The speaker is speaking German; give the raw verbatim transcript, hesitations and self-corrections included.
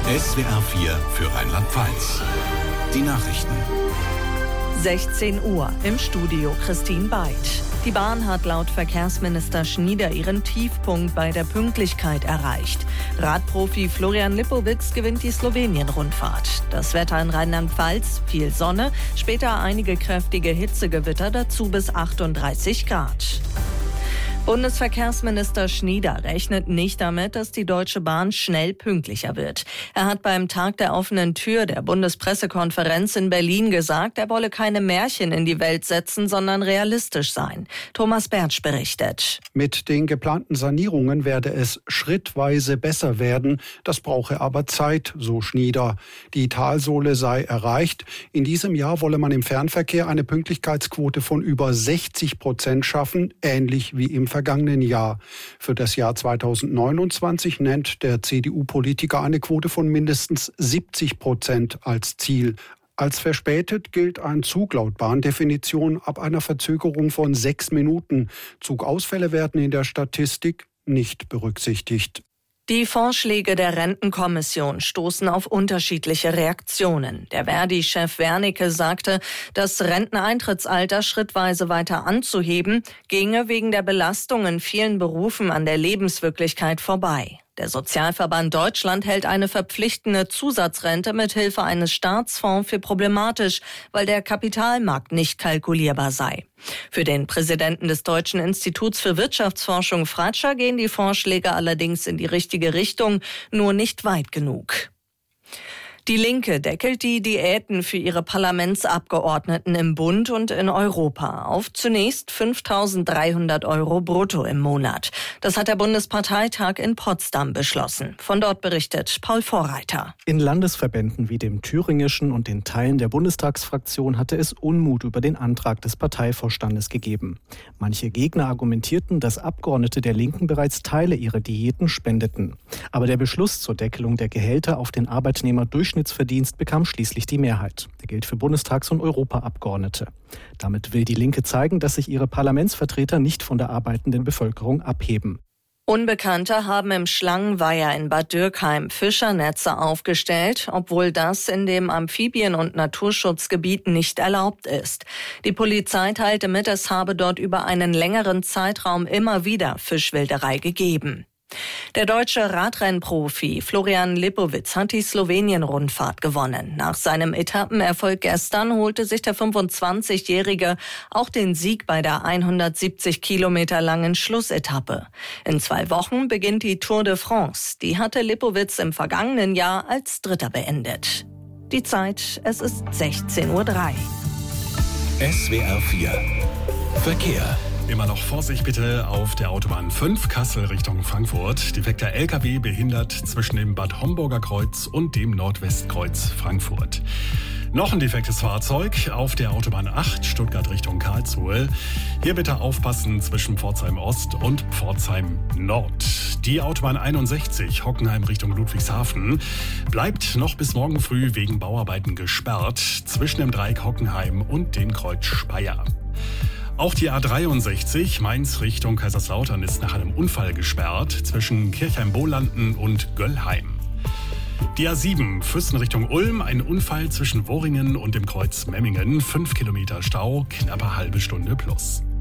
S W R vier für Rheinland-Pfalz. Die Nachrichten. sechzehn Uhr, im Studio Christine Beid. Die Bahn hat laut Verkehrsminister Schnieder ihren Tiefpunkt bei der Pünktlichkeit erreicht. Radprofi Florian Lipowitz gewinnt die Slowenien-Rundfahrt. Das Wetter in Rheinland-Pfalz, viel Sonne, später einige kräftige Hitzegewitter, dazu bis achtunddreißig Grad. Bundesverkehrsminister Schnieder rechnet nicht damit, dass die Deutsche Bahn schnell pünktlicher wird. Er hat beim Tag der offenen Tür der Bundespressekonferenz in Berlin gesagt, er wolle keine Märchen in die Welt setzen, sondern realistisch sein. Thomas Bertsch berichtet. Mit den geplanten Sanierungen werde es schrittweise besser werden. Das brauche aber Zeit, so Schnieder. Die Talsohle sei erreicht. In diesem Jahr wolle man im Fernverkehr eine Pünktlichkeitsquote von über sechzig Prozent schaffen, ähnlich wie im vergangenen Jahr. Für das Jahr zweitausendneunundzwanzig nennt der C D U-Politiker eine Quote von mindestens siebzig Prozent als Ziel. Als verspätet gilt ein Zug laut Bahndefinition ab einer Verzögerung von sechs Minuten. Zugausfälle werden in der Statistik nicht berücksichtigt. Die Vorschläge der Rentenkommission stoßen auf unterschiedliche Reaktionen. Der Verdi-Chef Wernicke sagte, das Renteneintrittsalter schrittweise weiter anzuheben, ginge wegen der Belastung in vielen Berufen an der Lebenswirklichkeit vorbei. Der Sozialverband Deutschland hält eine verpflichtende Zusatzrente mit Hilfe eines Staatsfonds für problematisch, weil der Kapitalmarkt nicht kalkulierbar sei. Für den Präsidenten des Deutschen Instituts für Wirtschaftsforschung Fratscher gehen die Vorschläge allerdings in die richtige Richtung, nur nicht weit genug. Die Linke deckelt die Diäten für ihre Parlamentsabgeordneten im Bund und in Europa auf zunächst fünftausenddreihundert Euro brutto im Monat. Das hat der Bundesparteitag in Potsdam beschlossen. Von dort berichtet Paul Vorreiter. In Landesverbänden wie dem thüringischen und den Teilen der Bundestagsfraktion hatte es Unmut über den Antrag des Parteivorstandes gegeben. Manche Gegner argumentierten, dass Abgeordnete der Linken bereits Teile ihrer Diäten spendeten. Aber der Beschluss zur Deckelung der Gehälter auf den Arbeitnehmerdurchschnittsverdienst bekam schließlich die Mehrheit. Der gilt für Bundestags- und Europaabgeordnete. Damit will die Linke zeigen, dass sich ihre Parlamentsvertreter nicht von der arbeitenden Bevölkerung abheben. Unbekannte haben im Schlangenweiher in Bad Dürkheim Fischernetze aufgestellt, obwohl das in dem Amphibien- und Naturschutzgebiet nicht erlaubt ist. Die Polizei teilte mit, es habe dort über einen längeren Zeitraum immer wieder Fischwilderei gegeben. Der deutsche Radrennprofi Florian Lipowitz hat die Slowenien-Rundfahrt gewonnen. Nach seinem Etappenerfolg gestern holte sich der fünfundzwanzigjährige auch den Sieg bei der hundertsiebzig Kilometer langen Schlussetappe. In zwei Wochen beginnt die Tour de France. Die hatte Lipowitz im vergangenen Jahr als Dritter beendet. Die Zeit, es ist sechzehn Uhr drei. S W R vier Verkehr. Immer noch Vorsicht bitte auf der Autobahn fünf Kassel Richtung Frankfurt. Defekter L K W behindert zwischen dem Bad Homburger Kreuz und dem Nordwestkreuz Frankfurt. Noch ein defektes Fahrzeug auf der Autobahn acht Stuttgart Richtung Karlsruhe. Hier bitte aufpassen zwischen Pforzheim Ost und Pforzheim Nord. Die Autobahn einundsechzig Hockenheim Richtung Ludwigshafen bleibt noch bis morgen früh wegen Bauarbeiten gesperrt zwischen dem Dreieck Hockenheim und dem Kreuz Speyer. Auch die A dreiundsechzig Mainz Richtung Kaiserslautern ist nach einem Unfall gesperrt zwischen Kirchheim-Bohlanden und Göllheim. Die A sieben Füssen Richtung Ulm, ein Unfall zwischen Worringen und dem Kreuz Memmingen, fünf Kilometer Stau, knappe halbe Stunde plus.